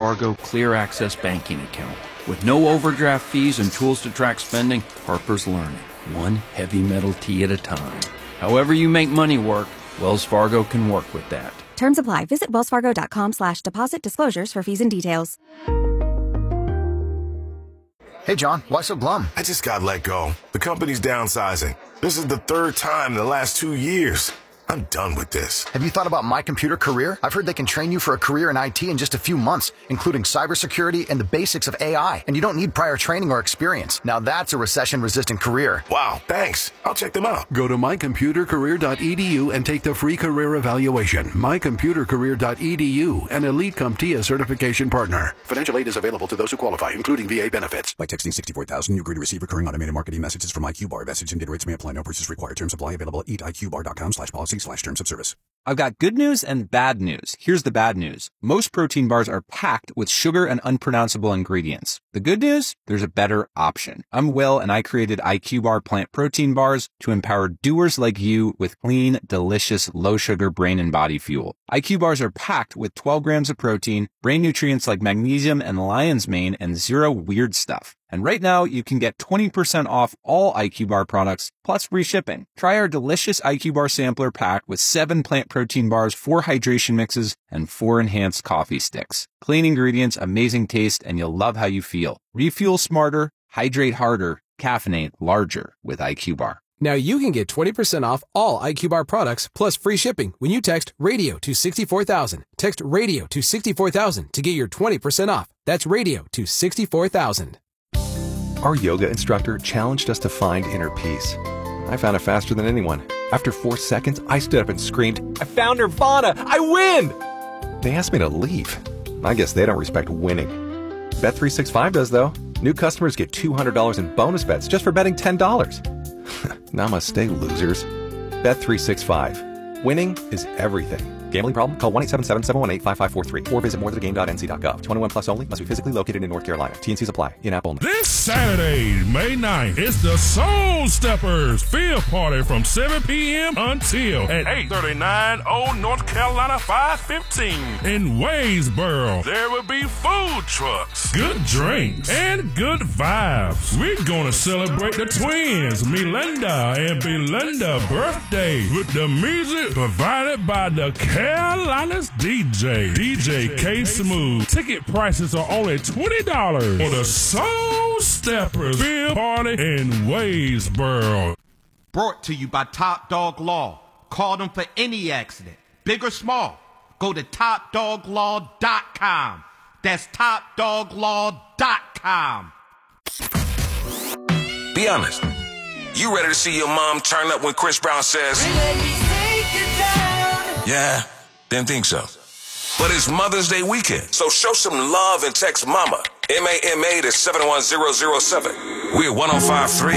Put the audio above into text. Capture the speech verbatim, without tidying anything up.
Fargo Clear Access banking account. With no overdraft fees and tools to track spending, Harper's learning, one heavy metal tea at a time. However you make money work, Wells Fargo can work with that. Terms apply. Visit wellsfargo.com slash deposit disclosures for fees and details. Hey, John, why so glum? I just got let go. The company's downsizing. This is the third time in the last two years. I'm done with this. Have you thought about My Computer Career? I've heard they can train you for a career in I T in just a few months, including cybersecurity and the basics of A I. And you don't need prior training or experience. Now that's a recession-resistant career. Wow, thanks. I'll check them out. Go to my computer career dot e d u and take the free career evaluation. my computer career dot e d u, an Elite CompTIA certification partner. Financial aid is available to those who qualify, including V A benefits. By texting sixty-four thousand, you agree to receive recurring automated marketing messages from I Q Bar. Message and data rates may apply. No purchase required. Terms apply. Available at eat I Q bar dot com slash policy slash terms of service. I've got good news and bad news. Here's the bad news. Most protein bars are packed with sugar and unpronounceable ingredients. The good news? There's a better option. I'm Will, and I created I Q Bar plant protein bars to empower doers like you with clean, delicious, low-sugar brain and body fuel. I Q Bars are packed with twelve grams of protein, brain nutrients like magnesium and lion's mane, and zero weird stuff. And right now, you can get twenty percent off all I Q Bar products, plus free shipping. Try our delicious I Q Bar sampler pack with seven plant protein bars, four hydration mixes, and four enhanced coffee sticks. Clean ingredients, amazing taste, and you'll love how you feel. Refuel smarter, hydrate harder, caffeinate larger with I Q Bar. Now you can get twenty percent off all I Q Bar products plus free shipping when you text radio to sixty-four thousand. Text radio to sixty-four thousand to get your twenty percent off. That's radio to sixty-four thousand. Our yoga instructor challenged us to find inner peace. I found it faster than anyone. After four seconds, I stood up and screamed, "I found Nirvana! I win!" They asked me to leave. I guess they don't respect winning. Bet three sixty-five does, though. New customers get two hundred dollars in bonus bets just for betting ten dollars. Namaste, losers. Bet three sixty-five. Winning is everything. Gambling problem? Call one eight seven seven, seven one eight, five five four three or visit more than a game dot n c dot gov. twenty-one plus only. Must be physically located in North Carolina. T N Cs apply. In-app only. This Saturday, May ninth, it's the Soul Steppers Field Party from seven p.m. until at eight thirty-nine Old North Carolina five fifteen in Waysboro. There will be food trucks, good drinks, and good vibes. We're going to celebrate the twins, Melinda and Belinda birthday with the music provided by the Carolina's D J, D J K Smooth. Ticket prices are only twenty dollars for the Soul Steppers Field Party in Waysboro. Brought to you by Top Dog Law. Call them for any accident, big or small. Go to top dog law dot com. That's top dog law dot com. Be honest. You ready to see your mom turn up when Chris Brown says, "Yeah, didn't think so." But it's Mother's Day weekend, so show some love and text MAMA, M A M A, to seven one zero zero seven. We're one oh five point three